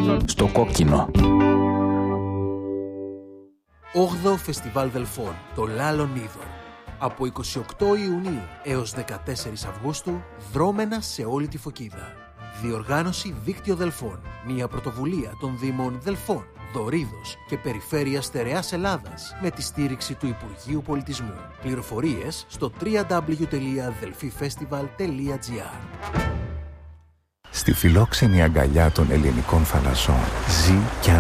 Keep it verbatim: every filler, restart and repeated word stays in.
Στο κόκκινο. όγδοο Φεστιβάλ Δελφών, το Λάλον Είδωρ. Από εικοστή ογδόη Ιουνίου έως δεκατέσσερις Αυγούστου, δρόμενα σε όλη τη Φωκίδα. Διοργάνωση Δίκτυο Δελφών. Μια πρωτοβουλία των Δήμων Δελφών, Δωρίδος και Περιφέρειας Στερεάς Ελλάδας με τη στήριξη του Υπουργείου Πολιτισμού. Πληροφορίες στο double-u double-u double-u τελεία delfifestival τελεία gr. Στη φιλόξενη αγκαλιά των ελληνικών θαλασσών ζει και